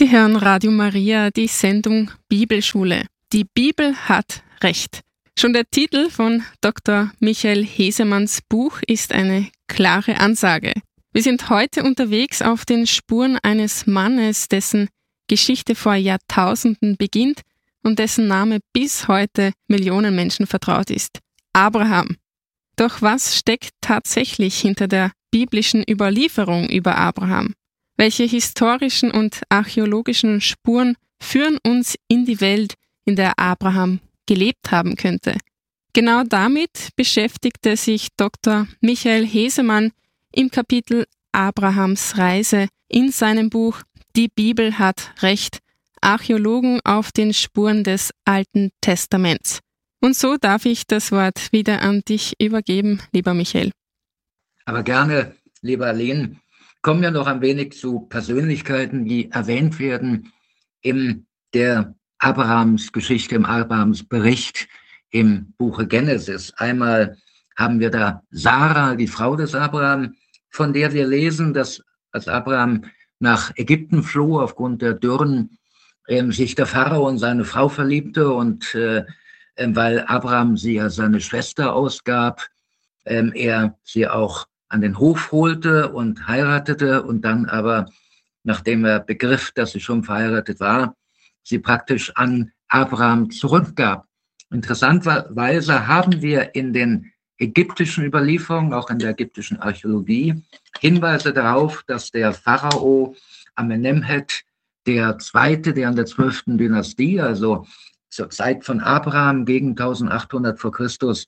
Sie hören Radio Maria, die Sendung Bibelschule. Die Bibel hat Recht. Schon der Titel von Dr. Michael Hesemanns Buch ist eine klare Ansage. Wir sind heute unterwegs auf den Spuren eines Mannes, dessen Geschichte vor Jahrtausenden beginnt und dessen Name bis heute Millionen Menschen vertraut ist. Abraham. Doch was steckt tatsächlich hinter der biblischen Überlieferung über Abraham? Welche historischen und archäologischen Spuren führen uns in die Welt, in der Abraham gelebt haben könnte? Genau damit beschäftigte sich Dr. Michael Hesemann im Kapitel Abrahams Reise in seinem Buch Die Bibel hat Recht, Archäologen auf den Spuren des Alten Testaments. Und so darf ich das Wort wieder an dich übergeben, lieber Michael. Aber gerne, lieber Aline, kommen wir noch ein wenig zu Persönlichkeiten, die erwähnt werden in der Abrahams-Geschichte, im Abrahams-Bericht im Buche Genesis. Einmal haben wir da Sarah, die Frau des Abraham, von der wir lesen, dass als Abraham nach Ägypten floh aufgrund der Dürren, sich der Pharao und seine Frau verliebte und weil Abraham sie als seine Schwester ausgab, er sie auch an den Hof holte und heiratete und dann aber, nachdem er begriff, dass sie schon verheiratet war, sie praktisch an Abraham zurückgab. Interessanterweise haben wir in den ägyptischen Überlieferungen, auch in der ägyptischen Archäologie, Hinweise darauf, dass der Pharao Amenemhet der Zweite, der an der 12. Dynastie, also zur Zeit von Abraham gegen 1800 vor Christus,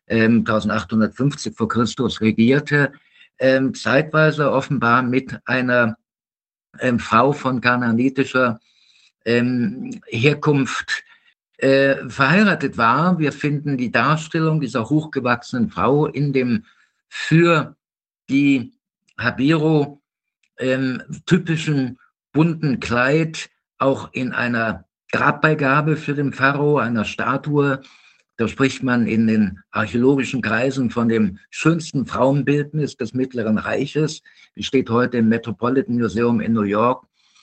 1850 vor Christus regierte, zeitweise offenbar mit einer Frau von kanaanitischer Herkunft verheiratet war. Wir finden die Darstellung dieser hochgewachsenen Frau in dem für die Habiro typischen bunten Kleid, auch in einer Grabbeigabe für den Pharao, einer Statue. Da spricht man in den archäologischen Kreisen von dem schönsten Frauenbildnis des Mittleren Reiches. Die steht heute im Metropolitan Museum in New York.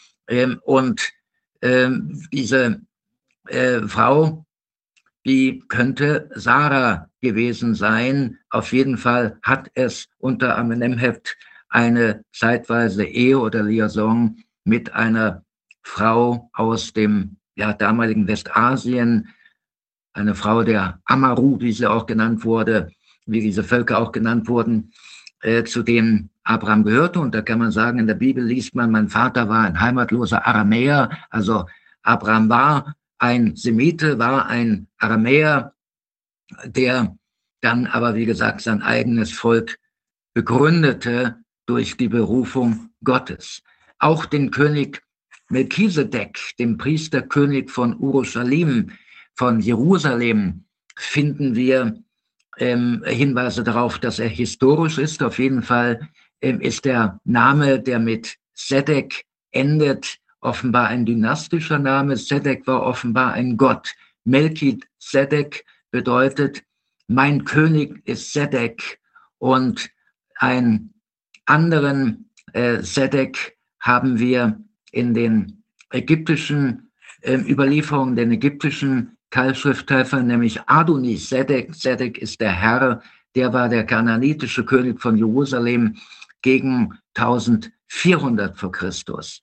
Diese Frau, die könnte Sarah gewesen sein. Auf jeden Fall hat es unter Amenemhet eine zeitweise Ehe oder Liaison mit einer Frau aus dem damaligen Westasien, eine Frau der Amaru, wie sie auch genannt wurde, wie diese Völker auch genannt wurden, zu denen Abraham gehörte. Und da kann man sagen, in der Bibel liest man, mein Vater war ein heimatloser Aramäer. Also Abraham war ein Semite, war ein Aramäer, der dann aber, wie gesagt, sein eigenes Volk begründete durch die Berufung Gottes. Auch den König Melchisedek, den Priesterkönig von Urushalim, von Jerusalem, finden wir Hinweise darauf, dass er historisch ist. Auf jeden Fall ist der Name, der mit Sedek endet, offenbar ein dynastischer Name. Sedek war offenbar ein Gott. Melchisedek bedeutet, mein König ist Sedek. Und einen anderen Sedek haben wir in den ägyptischen Überlieferungen, den ägyptischen Keilschrifthelfer, nämlich Adonis Sedek. Sedek ist der Herr, der war der kanaanitische König von Jerusalem gegen 1400 vor Christus.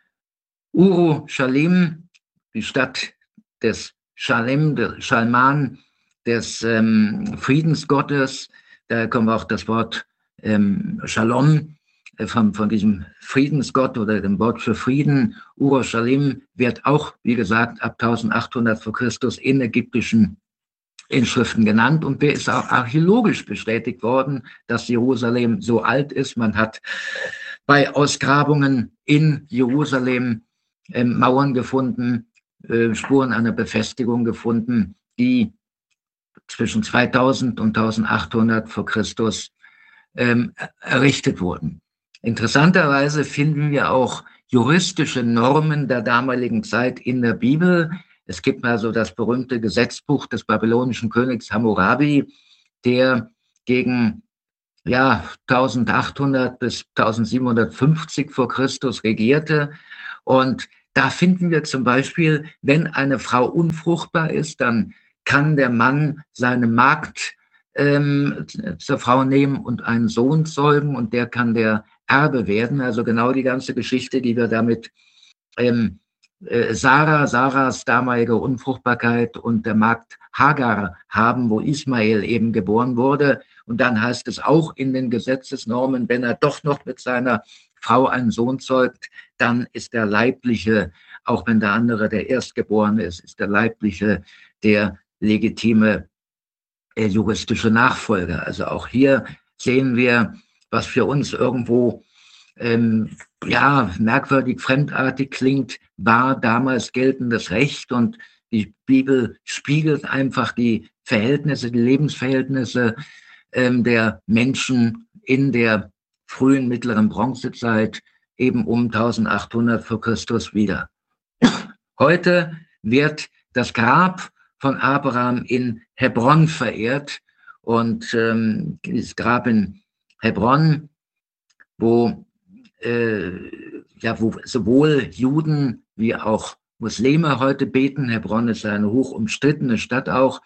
Urushalim, die Stadt des Shalem, der Schalman, des Friedensgottes, da kommt auch das Wort Shalom, von diesem Friedensgott oder dem Wort für Frieden. Urushalim wird auch, wie gesagt, ab 1800 vor Christus in ägyptischen Inschriften genannt und ist auch archäologisch bestätigt worden, dass Jerusalem so alt ist. Man hat bei Ausgrabungen in Jerusalem Mauern gefunden, Spuren einer Befestigung gefunden, die zwischen 2000 und 1800 vor Christus errichtet wurden. Interessanterweise finden wir auch juristische Normen der damaligen Zeit in der Bibel. Es gibt also das berühmte Gesetzbuch des babylonischen Königs Hammurabi, der gegen 1800 bis 1750 vor Christus regierte. Und Da finden wir zum Beispiel, wenn eine Frau unfruchtbar ist, dann kann der Mann seine Magd zur Frau nehmen und einen Sohn zeugen und der kann der Erbe werden. Also genau die ganze Geschichte, die wir damit ähm, Sarahs damalige Unfruchtbarkeit und der Magd Hagar haben, wo Ismael eben geboren wurde. Und dann heißt es auch in den Gesetzesnormen, wenn er doch noch mit seiner Frau einen Sohn zeugt, dann ist der Leibliche, auch wenn der andere der Erstgeborene ist der Leibliche der legitime juristische Nachfolger. Also auch hier sehen wir, was für uns irgendwo merkwürdig, fremdartig klingt, war damals geltendes Recht und die Bibel spiegelt einfach die Verhältnisse, die Lebensverhältnisse der Menschen in der frühen mittleren Bronzezeit eben um 1800 vor Christus wieder. Heute wird das Grab von Abraham in Hebron verehrt und das Grab in Hebron, wo sowohl Juden wie auch Muslime heute beten. Hebron ist eine hoch umstrittene Stadt auch.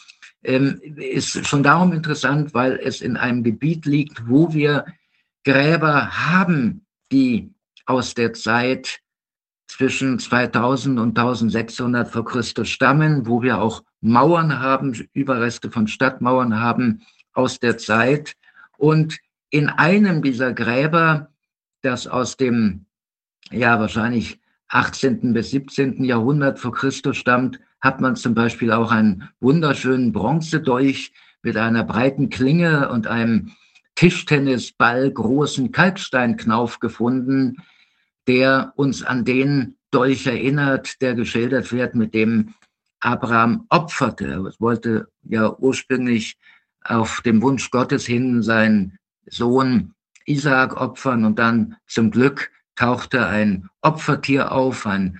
Ist schon darum interessant, weil es in einem Gebiet liegt, wo wir Gräber haben, die aus der Zeit zwischen 2000 und 1600 vor Christus stammen, wo wir auch Mauern haben, Überreste von Stadtmauern haben aus der Zeit. Und in einem dieser Gräber, das aus dem, wahrscheinlich 18. bis 17. Jahrhundert vor Christus stammt, hat man zum Beispiel auch einen wunderschönen Bronzedolch mit einer breiten Klinge und einem Tischtennisball großen Kalksteinknauf gefunden, der uns an den Dolch erinnert, der geschildert wird, mit dem Abraham opferte. Er wollte ja ursprünglich auf dem Wunsch Gottes hin seinen Sohn Isaak opfern und dann zum Glück tauchte ein Opfertier auf, ein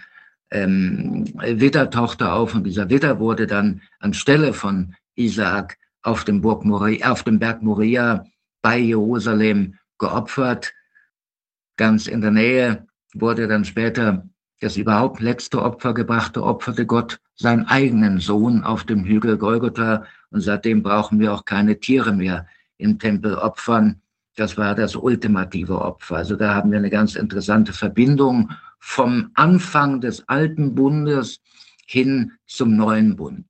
Widder tauchte auf und dieser Widder wurde dann anstelle von Isaak auf dem Berg Moria bei Jerusalem geopfert. Ganz in der Nähe wurde dann später das überhaupt letzte Opfer gebracht, opferte Gott seinen eigenen Sohn auf dem Hügel Golgotha und seitdem brauchen wir auch keine Tiere mehr im Tempel opfern. Das war das ultimative Opfer. Also da haben wir eine ganz interessante Verbindung vom Anfang des alten Bundes hin zum neuen Bund.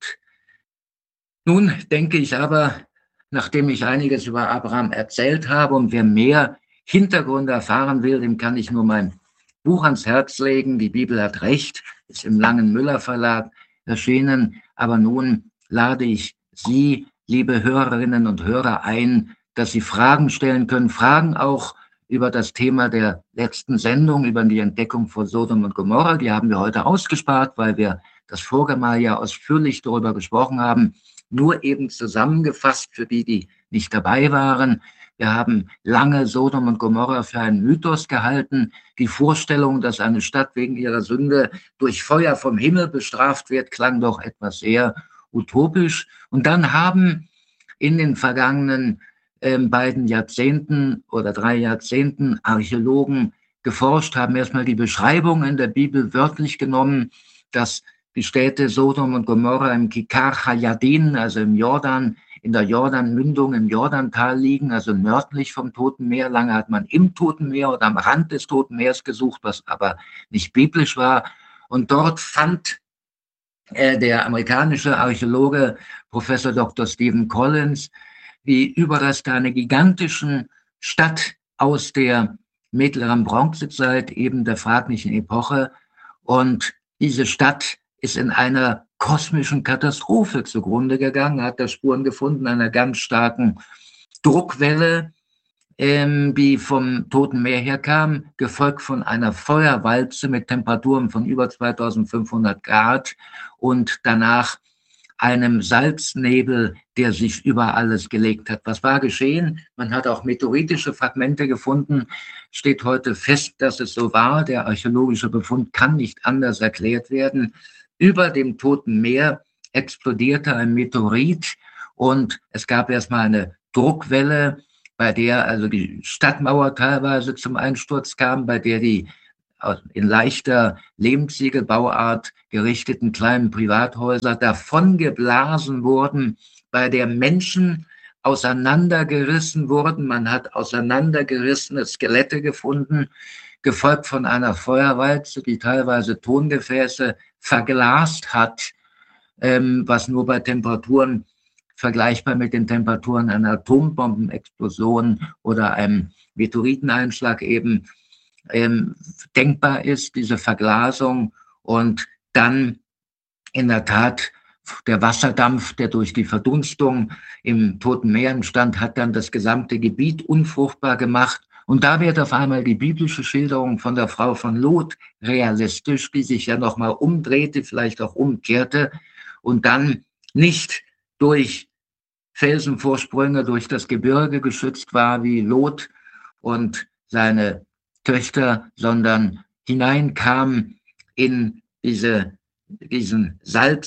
Nun denke ich aber, nachdem ich einiges über Abraham erzählt habe und wer mehr Hintergründe erfahren will, dem kann ich nur mein Buch ans Herz legen. Die Bibel hat recht, ist im Langen-Müller Verlag erschienen. Aber nun lade ich Sie, liebe Hörerinnen und Hörer, ein, dass Sie Fragen stellen können. Fragen auch über das Thema der letzten Sendung, über die Entdeckung von Sodom und Gomorra. Die haben wir heute ausgespart, weil wir das vorige Mal ja ausführlich darüber gesprochen haben. Nur eben zusammengefasst für die, die nicht dabei waren. Wir haben lange Sodom und Gomorra für einen Mythos gehalten. Die Vorstellung, dass eine Stadt wegen ihrer Sünde durch Feuer vom Himmel bestraft wird, klang doch etwas sehr utopisch. Und dann haben in den vergangenen beiden Jahrzehnten oder 3 Jahrzehnten Archäologen geforscht, haben erstmal die Beschreibung in der Bibel wörtlich genommen, dass die Städte Sodom und Gomorra im Kikar Hayadin, also im Jordan, in der Jordanmündung im Jordantal liegen, also nördlich vom Toten Meer. Lange hat man im Toten Meer oder am Rand des Toten Meers gesucht, was aber nicht biblisch war. Und dort fand der amerikanische Archäologe Professor Dr. Stephen Collins die Überreste einer gigantischen Stadt aus der mittleren Bronzezeit, eben der fraglichen Epoche. Und diese Stadt ist in einer kosmischen Katastrophe zugrunde gegangen, hat da Spuren gefunden einer ganz starken Druckwelle, die vom Toten Meer herkam, gefolgt von einer Feuerwalze mit Temperaturen von über 2500 Grad und danach einem Salznebel, der sich über alles gelegt hat. Was war geschehen? Man hat auch meteoritische Fragmente gefunden. Steht heute fest, dass es so war. Der archäologische Befund kann nicht anders erklärt werden. Über dem Toten Meer explodierte ein Meteorit und es gab erstmal eine Druckwelle, bei der also die Stadtmauer teilweise zum Einsturz kam, bei der die in leichter Lehmziegelbauart gerichteten kleinen Privathäuser davongeblasen wurden, bei der Menschen auseinandergerissen wurden. Man hat auseinandergerissene Skelette gefunden, gefolgt von einer Feuerwalze, die teilweise Tongefäße verglast hat, was nur bei Temperaturen vergleichbar mit den Temperaturen einer Atombombenexplosion oder einem Meteoriteneinschlag eben denkbar ist, diese Verglasung. Und dann in der Tat der Wasserdampf, der durch die Verdunstung im Toten Meer entstand, hat dann das gesamte Gebiet unfruchtbar gemacht. Und da wird auf einmal die biblische Schilderung von der Frau von Lot realistisch, die sich ja nochmal umdrehte, vielleicht auch umkehrte und dann nicht durch Felsenvorsprünge, durch das Gebirge geschützt war wie Lot und seine Töchter, sondern hineinkam in diesen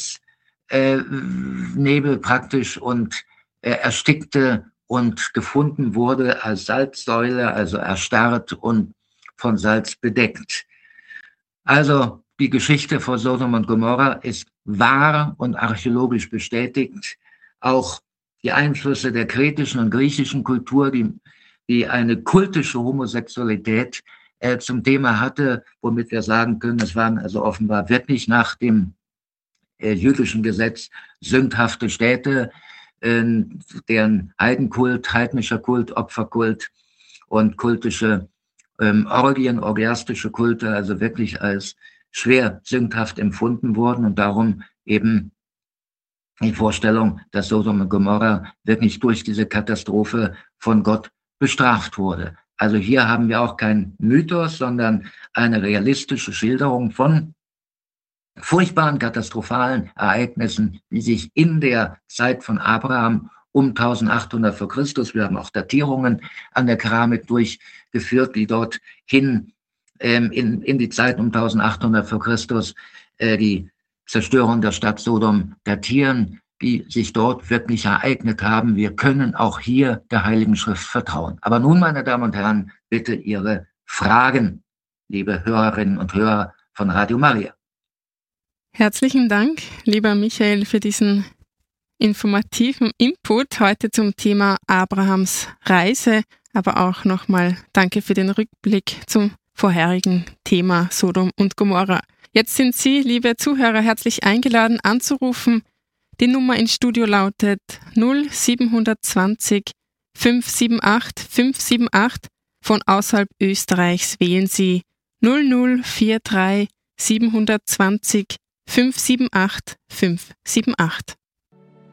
Salznebel praktisch und erstickte und gefunden wurde als Salzsäule, also erstarrt und von Salz bedeckt. Also die Geschichte von Sodom und Gomorra ist wahr und archäologisch bestätigt. Auch die Einflüsse der kretischen und griechischen Kultur, die eine kultische Homosexualität zum Thema hatte, womit wir sagen können, es waren also offenbar wirklich nach dem jüdischen Gesetz sündhafte Städte, deren Heidenkult, heidnischer Kult, Opferkult und kultische Orgien, orgiastische Kulte, also wirklich als schwer sündhaft empfunden wurden und darum eben die Vorstellung, dass Sodom und Gomorra wirklich durch diese Katastrophe von Gott bestraft wurde. Also hier haben wir auch keinen Mythos, sondern eine realistische Schilderung von furchtbaren, katastrophalen Ereignissen, die sich in der Zeit von Abraham um 1800 vor Christus, wir haben auch Datierungen an der Keramik durchgeführt, die dort hin in die Zeit um 1800 vor Christus die Zerstörung der Stadt Sodom datieren, die sich dort wirklich ereignet haben. Wir können auch hier der Heiligen Schrift vertrauen. Aber nun, meine Damen und Herren, bitte Ihre Fragen, liebe Hörerinnen und Hörer von Radio Maria. Herzlichen Dank, lieber Michael, für diesen informativen Input heute zum Thema Abrahams Reise, aber auch nochmal danke für den Rückblick zum vorherigen Thema Sodom und Gomorra. Jetzt sind Sie, liebe Zuhörer, herzlich eingeladen anzurufen. Die Nummer ins Studio lautet 0720 578 578. Von außerhalb Österreichs wählen Sie 0043 720 578 578.